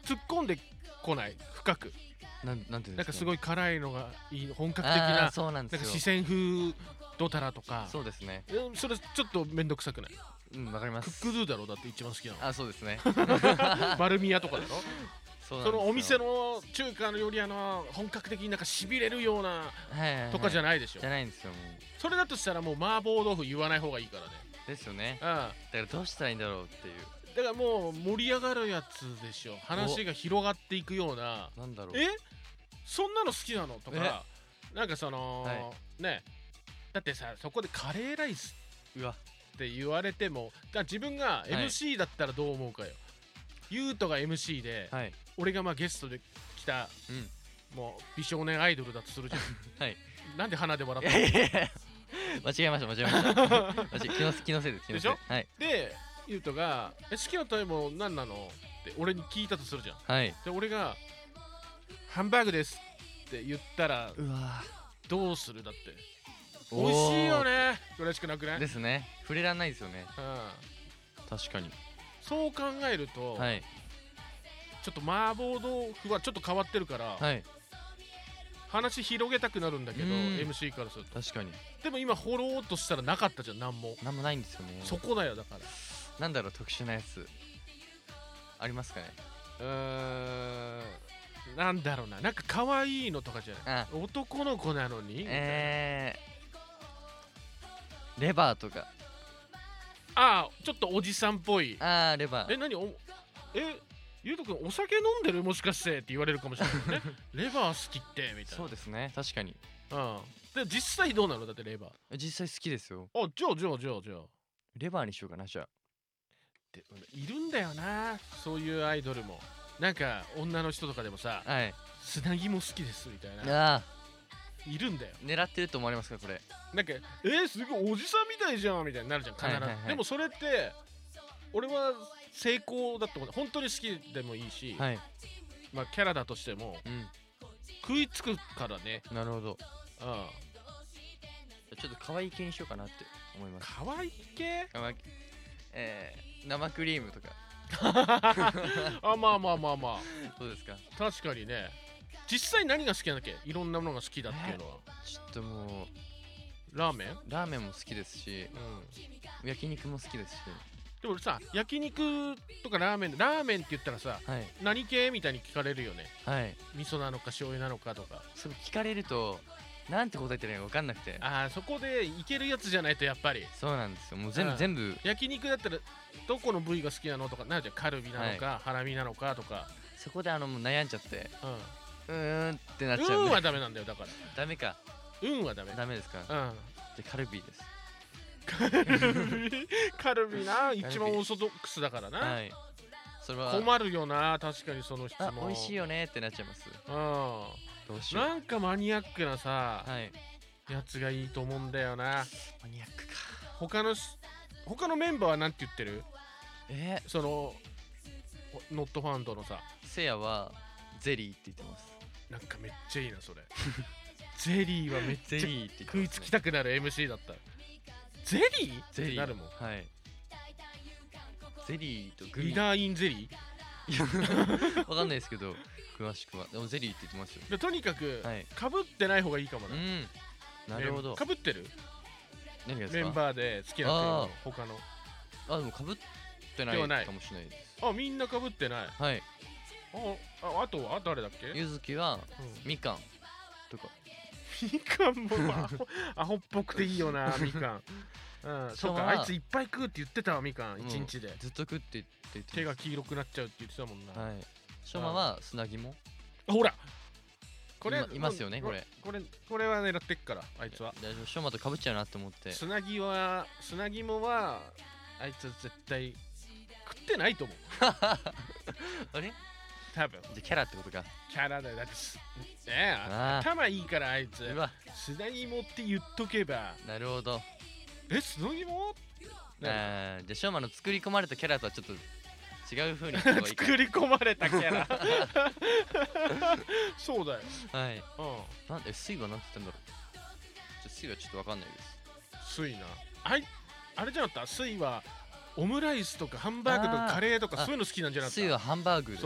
突っ込んでこない深くなんていうんですか、 なんかすごい辛いのがいい本格的あなーそうなんでなんかすよ。 四川風ドタラとかそうですね。 それちょっとめんどくさくない？ わかりまクッす。 クドゥだろだって一番好きなのあ、そうですね。 丸宮とかだろそうなんですよ。 そのお店の中華の料理屋の本格的になんかしびれるようなはいはいはいとかじゃないでしょ。 じゃないんですよ。もうそれだとしたらもう麻婆豆腐言わない方がいいからね。 ですよね。 うんだからどうしたらいいんだろうっていう。 だからもう盛り上がるやつでしょ。話が広がっていくようななんだろう。 えそんなの好きなのとかなんかその、 はねだってさそこでカレーライスうわ。 って言われてもだから自分が MC だったらどう思うかよ。ゆうとが MC で、 はい。 俺がまあゲストで来たうん。 もう美少年アイドルだとするじゃんはい。 なんで鼻で笑いったのやいやいや間違えました。気のせいです。気のせいでしょはい。 でゆうとが好きな食べ物何なのって俺に聞いたとするじゃん。 はい。 で俺がハンバーグですって言ったらうわどうするだってー。 美味しいよねぐらいしかなくない？ ですね。触れらんないですよね。 うん確かに。 そう考えると、 はい。 ちょっと麻婆豆腐はちょっと変わってるから、 はい。 話広げたくなるんだけどうん MC からすると確かに。 でも今掘ろうとしたらなかったじゃん何もなんもないんですよね。 そこだよだからなんだろう、特殊なやつ。ありますかね。 なんだろうななんか可愛いのとかじゃないあ、 男の子なのにレバーとか。 ちょっとおじさんっぽいレバー。 何ゆうとくんお酒飲んでるもしかしてって言われるかもしれないねレバー好きってみたいそうですね。確かに。 なで実際どうなのだってレバー実際好きですよ。 じゃあレバーにしようかな、じゃあ。 でいるんだよなそういうアイドルもなんか女の人とかでもさはい。 砂肝好きですみたいないるんだよ狙ってると思われますか、これ。 なんかすごいおじさんみたいじゃんみたいになるじゃん必ず、 はいはいはいでもそれって俺は成功だと思う本当に好きでもいいし、 はい。 まあキャラだとしてもうん。 食いつくからねなるほど。 うんちょっと可愛い系にしようかなって思います。 可愛い系生クリームとか。 まあどうですか。 確かにね実際何が好きなんだっけいろんなものが好きだっていうのはちょっともうラーメンラーメンも好きですし、焼肉も好きですし。 でもさ焼肉とかラーメンって言ったらさはい何系みたいに聞かれるよねはい。 味噌なのか醤油なのかとかそれ聞かれるとなんて答えてるのか分かんなくて。 そこでいけるやつじゃないとやっぱりそうなんですよ。もううん全部焼肉だったらどこの部位が好きなのとかなるじゃんカルビなのか、ハラミなのかとかそこでもう悩んじゃってってなっちゃ運うんで。 はダメなんだよだからダメか。 運はダメダメですか。じゃあカルビです。 カルビな一番オーソドックスだからな、 はい。それは困るよな確かにその質問美味しいよねってなっちゃいます。どうしよう。 なんかマニアックなさ、 はい。 やつがいいと思うんだよなマニアックか。 他のメンバーはなんて言ってるそのノットファンドのさせやはゼリーって言ってます。 なんかめっちゃいいなそれゼリーはめっちゃゼリーって言ってますね。 食いつきたくなる MC だったゼリーゼリーってなるもんはい。ゼリーとグミリダーインゼリわかんないですけど詳しくはでもゼリーって言ってますよ。 ーでとにかくはい。 かぶってない方がいいかもな、 なるほど。 かぶってる何がですか。 メンバーで好きなの他のでもかぶってなではないいかもしれないです。 みんなかぶってないはい。 あとは誰だっけゆずきはうんみかんとか。 みかんもアホっぽくていいよなみかんそうかあいついっぱい食うって言ってたわみかん一日でずっと食って言って手が黄色くなっちゃうって言ってたもんな、 はい。しょうまは砂肝。 ほらこれいますよねこれ。 これは狙ってっからあいつは大丈夫。しょうまとかぶっちゃうなって思って。 砂肝はあいつ絶対食ってないと思うあれ多分じゃあキャラってことか。 キャラだよだってあー頭いいからあいつうわ砂肝って言っとけばなるほど。 砂肝じゃあしょうまの作り込まれたキャラとはちょっと違う風にした方がいいか。 作り込まれたキャラそうだよはい。 うんなんで水はなんて言ったんだろう。水はちょっとわかんないです。 水なあれじゃなかった水はオムライスとかハンバーグとかカレーとかそういうの好きなんじゃなかった水はハンバーグです。